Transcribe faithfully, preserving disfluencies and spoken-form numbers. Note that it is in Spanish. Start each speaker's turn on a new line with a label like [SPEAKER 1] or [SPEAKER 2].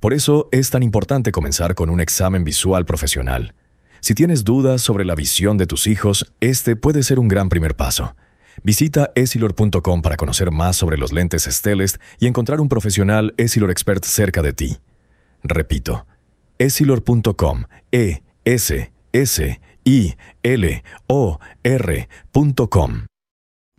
[SPEAKER 1] Por eso es tan importante comenzar con un examen visual profesional. Si tienes dudas sobre la visión de tus hijos, este puede ser un gran primer paso. Visita Essilor punto com para conocer más sobre los lentes Stellest y encontrar un profesional Essilor Expert cerca de ti. Repito, Essilor punto com, E S S I L O R punto com.